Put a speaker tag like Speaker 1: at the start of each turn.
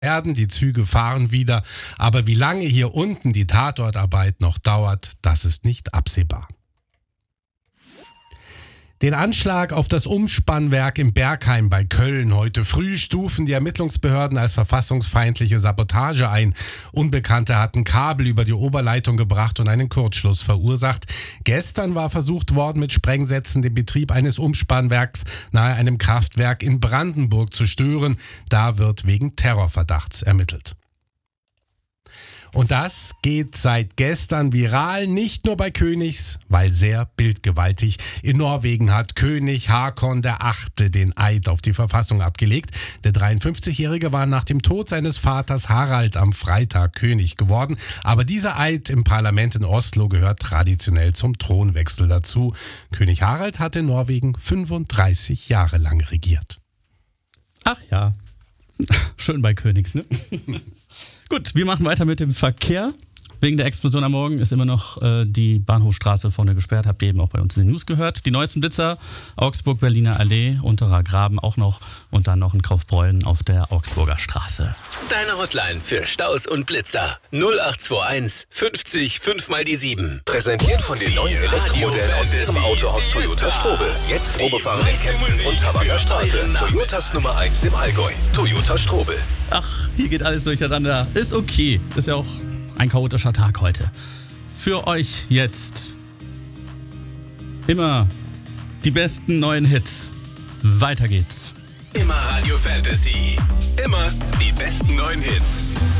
Speaker 1: werden, die Züge fahren wieder, aber wie lange hier unten die Tatortarbeit noch dauert, das ist nicht absehbar. Den Anschlag auf das Umspannwerk im Bergheim bei Köln heute früh stufen die Ermittlungsbehörden als verfassungsfeindliche Sabotage ein. Unbekannte hatten Kabel über die Oberleitung gebracht und einen Kurzschluss verursacht. Gestern war versucht worden, mit Sprengsätzen den Betrieb eines Umspannwerks nahe einem Kraftwerk in Brandenburg zu stören. Da wird wegen Terrorverdachts ermittelt. Und das geht seit gestern viral, nicht nur bei Königs, weil sehr bildgewaltig. In Norwegen hat König Haakon VIII. Den Eid auf die Verfassung abgelegt. Der 53-Jährige war nach dem Tod seines Vaters Harald am Freitag König geworden. Aber dieser Eid im Parlament in Oslo gehört traditionell zum Thronwechsel dazu. König Harald hat in Norwegen 35 Jahre lang regiert.
Speaker 2: Ach ja, schön bei Königs, ne? Gut, wir machen weiter mit dem Verkehr. Wegen der Explosion am Morgen ist immer noch die Bahnhofstraße vorne gesperrt. Habt ihr eben auch bei uns in den News gehört. Die neuesten Blitzer, Augsburg-Berliner Allee, Unterer Graben auch noch und dann noch in Kaufbeuren auf der Augsburger Straße.
Speaker 3: Deine Hotline für Staus und Blitzer 0821 50 5 mal die 7.
Speaker 4: Präsentiert von den neuen Elektromodellen aus Ihrem Autohaus Toyota Strobel. Jetzt Probefahren in Kempten und Habacher Straße. Toyotas Nummer 1 im Allgäu. Toyota Strobel.
Speaker 2: Ach, hier geht alles durcheinander. Ist okay. Ist ja auch ein chaotischer Tag heute. Für euch jetzt immer die besten neuen Hits. Weiter geht's.
Speaker 3: Immer Radio Fantasy. Immer die besten neuen Hits.